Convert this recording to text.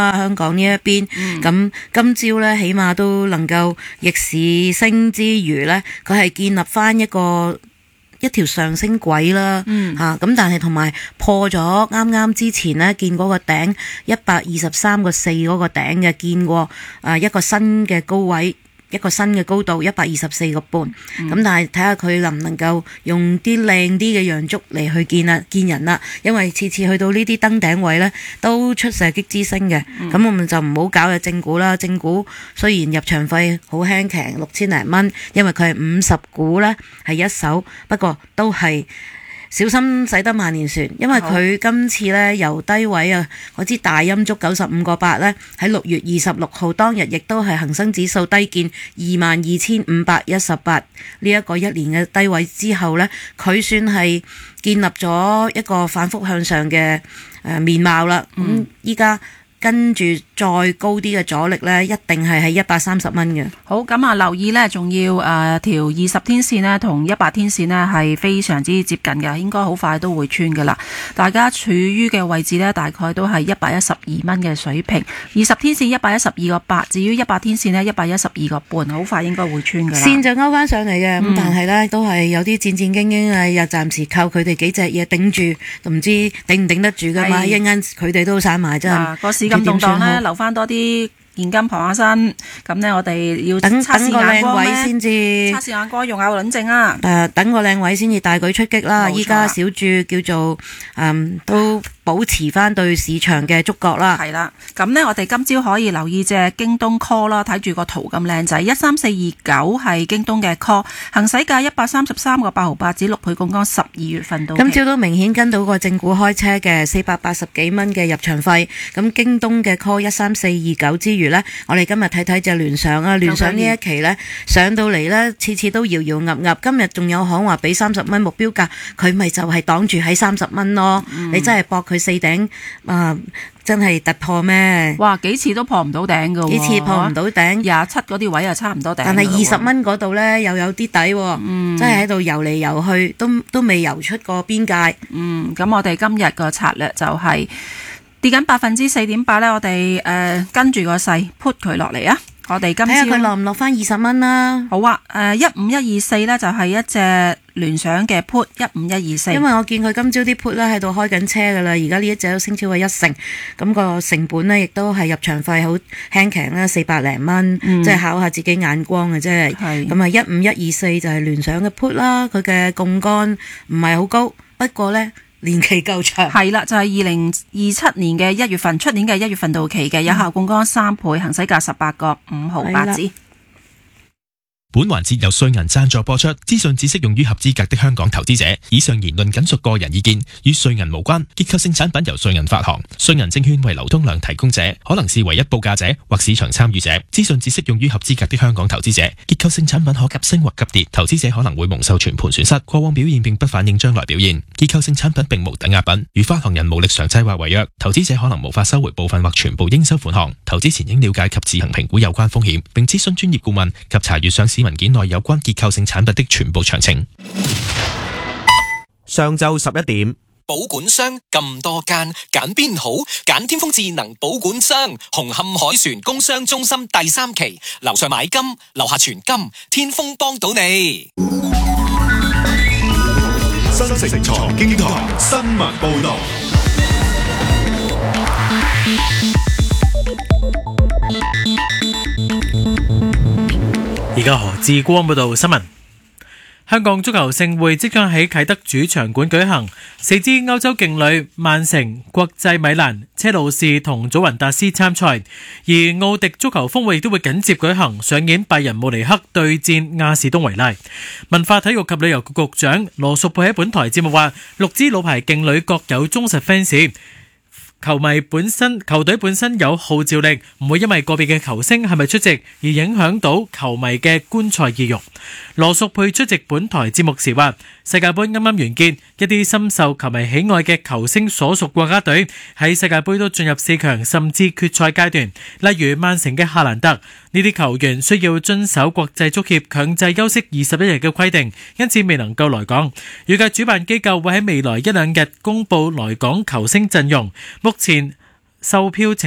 香港呢一邊。咁今朝呢，起碼都能夠逆市升之餘呢，佢係建立翻一條上升軌啦，咁但係同埋破咗啱啱之前呢見嗰個頂123.4嗰個頂嘅，見過一個新嘅高位，一個新嘅高度124.5，咁但係睇下佢能唔能夠用啲靚啲嘅陽燭嚟去見人啦，因為次次去到呢啲登頂位呢都出射擊之星嘅，咁我們就唔好搞嘅正股啦。正股雖然入場費好輕騎6000零蚊，因為佢係50股呢係一手，不過都係小心駛得萬年船，因為佢今次呢由低位我知大陰燭95.8呢，喺6月26號當日亦都係恒生指數低見22,518呢一個一年嘅低位之後呢，佢算係建立咗一個反覆向上嘅面貌啦。咁依家跟住再高啲嘅阻力呢，一定係喺130蚊嘅。 好，咁啊留意呢，仲要條20天線呢同100天線呢係非常之接近嘅，應該好快都會穿噶啦。大家處於嘅位置呢，大概都係112蚊嘅水平，20天線112.8，至於100天線呢112.5，好快應該會穿噶啦。 線就勾翻上嚟嘅，咁但係呢都係有啲戰戰兢兢啊，又暫時靠佢哋幾隻嘢頂住，都唔知頂唔頂得住噶嘛，一陣間佢哋都散埋真係。 個市咁動盪呢，留翻多啲現金傍下身，咁呢，我哋要等個靚位先至，測試眼光用下輪證啊！ 等個靚位先至大舉出擊啦！依家小注叫做都保持翻對市場嘅觸覺啦。 係啦，咁呢，我哋今朝可以留意隻京東 call 啦，睇住個圖咁靚仔，13429係京東嘅 call， 行使價133.8毫8，指6倍槓桿，12月份到期。 今朝都明顯跟到個正股開車嘅480幾蚊嘅入場費，咁京東嘅 call 13429之餘呢，我哋今日睇睇隻聯想啊，聯想呢一期呢，上到嚟呢，次次都搖搖噏噏，今日仲有行話俾30蚊目標價，佢咪就係擋住喺30蚊咯。你真係搏佢四頂真係突破咩？ 哇，幾次都破唔到頂㗎喎， 幾次破唔到頂 ，27嗰啲位又差唔多頂， 但係20蚊嗰度呢，又有啲底喎，真係喺度游嚟游去，都未游出個邊界。 咁我哋今日個策略就係跌緊4.8%呢，我哋跟住個勢 put 佢落嚟啊！我哋今朝睇下佢落唔落翻20蚊啦。 好啊，15124呢就係一隻聯想嘅 put 15124。 因為我見佢今朝啲 put 咧喺度開緊車噶啦，而家呢一隻都升超過1成，咁個成本呢亦都係入場費好輕騎啦，400零蚊，即係考下自己眼光嘅啫。咁啊15124就係聯想嘅 put 啦，佢嘅槓桿唔係好高，不過呢年期夠長。 係啦，就係2027年嘅1月份，出年嘅1月份到期嘅，有效槓桿3倍，行使價18.5毫8子。 本環節由瑞銀贊助播出，資訊只適用於合資格的香港投資者。以上言論僅屬個人意見，與瑞銀無關。結構性產品由瑞銀發行，瑞銀證券為流通量提供者，可能是唯一報價者或市場參與者。資訊只適用於合資格的香港投資者。結構性產品可急升或急跌，投資者可能會蒙受全盤損失。過往表現並不反映將來表現。結構性產品並無抵押品，如發行人無力償債或違約，投資者可能無法收回部分或全部應收款項。投資前應了解及自行評估有關風險，並諮詢專業顧問及查閱上市文件內有關結構性產品的全部詳情。 上晝11點， 保管商咁多間，揀邊好？揀天風智能保管商，紅磡海船工商中心第3期，樓上買金，樓下存金，天風幫到你。 新城財經台新聞報道。 而家何志光報道新聞。香港足球盛會即將喺啟德主場館舉行，4支歐洲勁旅曼城、國際米蘭、車路士同祖雲達斯參賽，而奧迪足球峰會亦都會緊接舉行，上演拜仁慕尼黑對戰亞士東維拉。文化體育及旅遊局局長羅淑佩喺本台節目話，6支老牌勁旅各有忠實 fans。球隊本身有號召力，唔會因為個別嘅球星係咪出席而影響到球迷嘅觀賽意欲。羅淑佩出席本台節目時話，世界盃啱啱完結，一啲深受球迷喜愛嘅球星所屬國家隊喺世界盃都進入4強甚至決賽階段，例如曼城嘅夏蘭特，呢啲球員需要遵守國際足協強制休息21日嘅規定，因此未能夠來港。預計主辦機構會喺未來1-2日公佈來港球星陣容。目前售票情